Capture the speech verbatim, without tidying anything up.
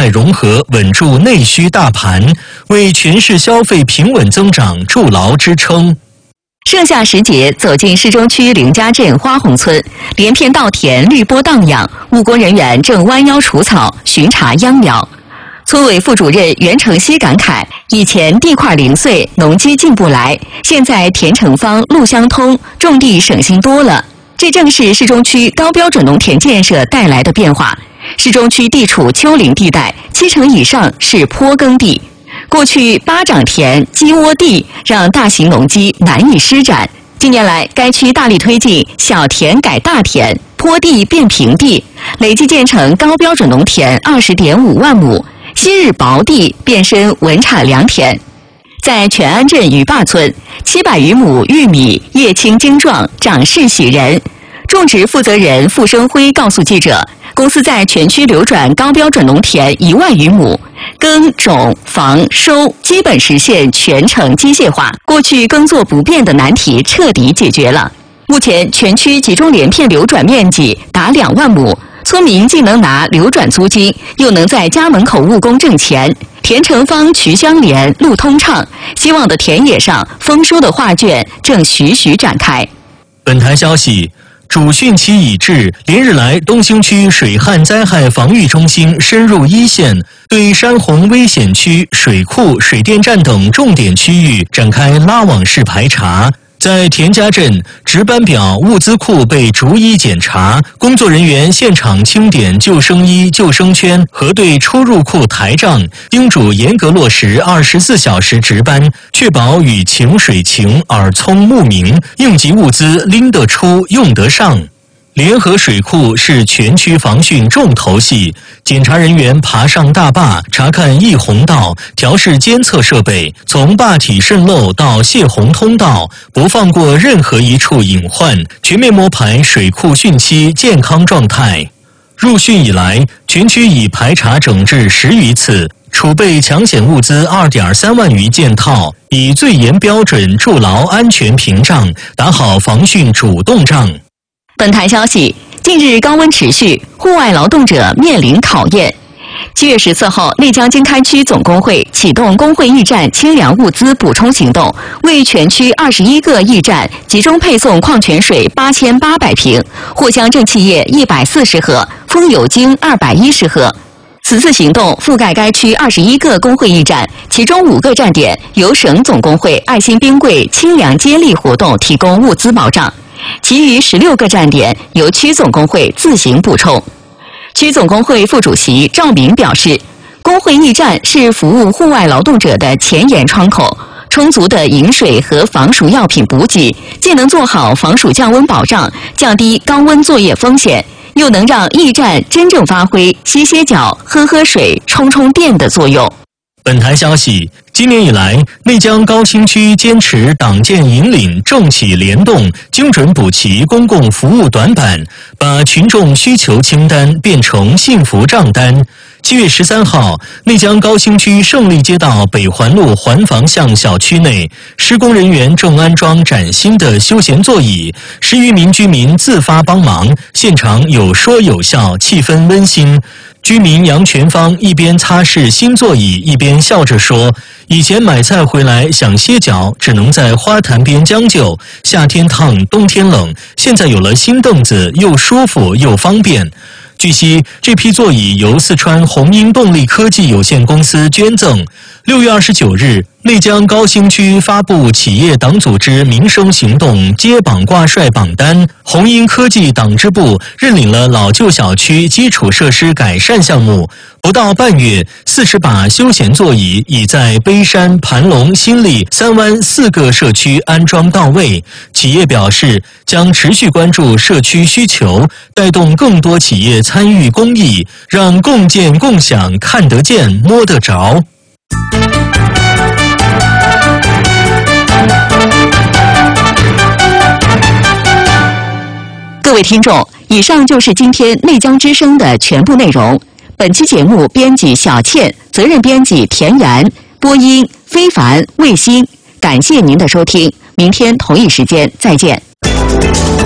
融合，稳住内需大盘，为全市消费平稳增长筑牢支撑。 盛夏时节，走进市中区凌家镇花红村，连片稻田绿波荡漾，务工人员正弯腰除草、巡查秧苗。村委副主任袁成熙感慨：以前地块零碎，农机进不来，现在田成方、路相通，种地省心多了。这正是市中区高标准农田建设带来的变化。市中区地处丘陵地带，七成以上是坡耕地。过去巴掌田、鸡窝地让大型农机难以施展。近年来，该区大力推进小田改大田、坡地变平地，累计建成高标准农田二十点五万亩，昔日薄地变身稳产良田。在全安镇鱼坝村，七百余亩玉米叶青精壮，长势喜人。种植负责人傅生辉告诉记者，公司在全区流转高标准农田一万余亩，耕种防收基本实现全程机械化，过去耕作不便的难题彻底解决了。目前全区集中连片流转面积达两万亩，村民既能拿流转租金，又能在家门口务工挣钱，田成方渠相连，路通畅，希望的田野上丰收的画卷正徐徐展开。 本台消息，主汛期已至，连日来，东兴区水旱灾害防御中心深入一线，对山洪危险区、水库、水电站等重点区域展开拉网式排查。在田家镇，值班表、物资库被逐一检查，工作人员现场清点救生衣、救生圈，核对出入库台账，叮嘱严格落实二十四小时值班，确保雨晴水晴、耳聪目明，应急物资拎得出、用得上。联合水库是全区防汛重头戏，检查人员爬上大坝，查看溢洪道，调试监测设备，从坝体渗漏到泄洪通道，不放过任何一处隐患，全面摸排水库汛期健康状态。入汛以来，全区已排查整治十余次，储备抢险物资二点三万余件套，以最严标准筑牢安全屏障，打好防汛主动仗。 本台消息，近日高温持续，户外劳动者面临考验。七月十四号，内江经开区总工会启动工会驿站清凉物资补充行动，为全区二十一个驿站集中配送矿泉水八千八百瓶、藿香正气液一百四十盒、风油精二百一十盒。此次行动覆盖该区二十一个工会驿站，其中五个站点由省总工会爱心冰柜清凉接力活动提供物资保障。其余十六个站点由区总工会自行补充。区总工会副主席赵明表示，工会驿站是服务户外劳动者的前沿窗口，充足的饮水和防暑药品补给，既能做好防暑降温保障，降低高温作业风险，又能让驿站真正发挥歇歇脚、喝喝水、充充电的作用。 本台消息，今年以来，内江高新区坚持党建引领、政企联动，精准补齐公共服务短板，把群众需求清单变成幸福账单。七月十三号，内江高新区胜利街道北环路环房巷小区内，施工人员正安装崭新的休闲座椅，十余名居民自发帮忙，现场有说有笑，气氛温馨。居民杨全芳一边擦拭新座椅，一边笑着说：“以前买菜回来想歇脚，只能在花坛边将就，夏天烫，冬天冷。现在有了新凳子，又舒服又方便。”据悉，这批座椅由四川红鹰动力科技有限公司捐赠。六月二十九日，内江高新区发布企业党组织民生行动接榜挂帅榜单，红鹰科技党支部认领了老旧小区基础设施改善项目。不到半月，四十把休闲座椅已在碑山、盘龙、新立、三湾四个社区安装到位。企业表示，将持续关注社区需求，带动更多企业参与公益，让共建共享看得见、摸得着。 各位听众，以上就是今天内江之声的全部内容。本期节目编辑小倩，责任编辑田园，播音非凡、卫星。感谢您的收听，明天同一时间再见。